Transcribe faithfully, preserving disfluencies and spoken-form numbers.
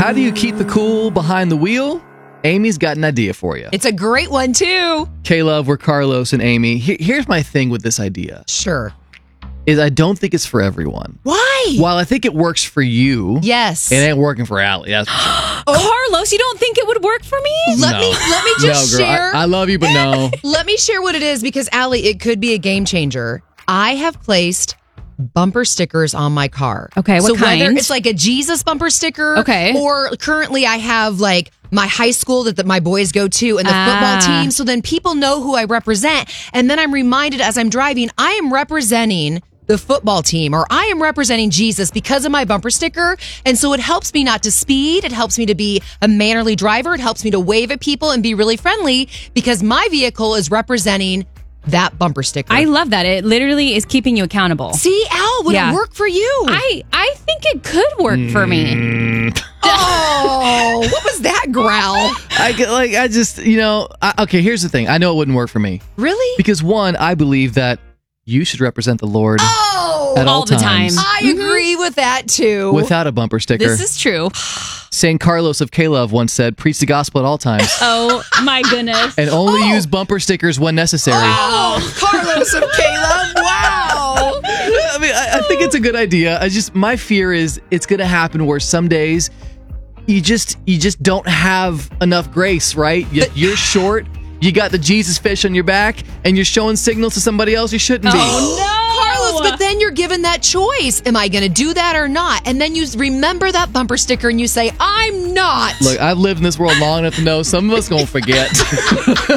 How do you keep the cool behind the wheel? Amy's got an idea for you. It's a great one, too. K-Love, we're Carlos and Amy. Here, here's my thing with this idea. Sure. Is I don't think it's for everyone. Why? While I think it works for you, yes, it ain't working for Allie. That's for sure. Oh, Carlos, you don't think it would work for me? Let No. me let me just no, girl, share. I, I love you, but no. Let me share what it is because, Allie, it could be a game changer. I have placed bumper stickers on my car. Okay, what so kind? whether it's like a Jesus bumper sticker, Okay. or currently I have like my high school that the, my boys go to and the Ah. football team, so then people know who I represent, and then I'm reminded as I'm driving, I am representing the football team, or I am representing Jesus because of my bumper sticker. And so it helps me not to speed. It helps me to be a mannerly driver. It helps me to wave at people and be really friendly because my vehicle is representing that bumper sticker. I love that. It literally is keeping you accountable. See, Al, would Yeah. it work for you? I, I think it could work for me. oh, what was that growl? I get, like I just you know I, okay. Here's the thing. I know it wouldn't work for me Really? because one, I believe that you should represent the Lord Oh, at all, all the time. times I agree with that too. without a bumper sticker. This is true. Saint Carlos of K-Love once said, "Preach the gospel at all times." Oh, my goodness. And only Oh. use bumper stickers when necessary. Oh, Carlos of Caleb. Wow. I mean, I, I think it's a good idea. I just my fear is it's going to happen where some days you just you just don't have enough grace, right? You, you're short. You got the Jesus fish on your back, and you're showing signals to somebody else you shouldn't be. Oh, no. Carlos, but then you're given that choice. Am I going to do that or not? And then you remember that bumper sticker and you say, I'm not. Look, I've lived in this world long enough to know some of us gonna forget.